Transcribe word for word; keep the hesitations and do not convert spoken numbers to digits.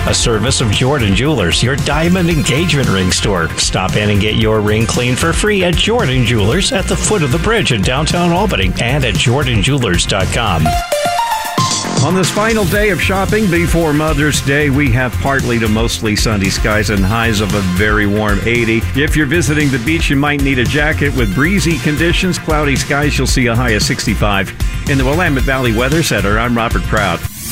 a service of Jordan Jewelers, your diamond engagement ring store. Stop in and get your ring cleaned for free at Jordan Jewelers at the foot of the bridge in downtown Albany and at jordan jewelers dot com. On this final day of shopping before Mother's Day, we have partly to mostly sunny skies and highs of a very warm eighty. If you're visiting the beach, you might need a jacket. With breezy conditions, cloudy skies, you'll see a high of sixty-five. In the Willamette Valley Weather Center, I'm Robert Proud.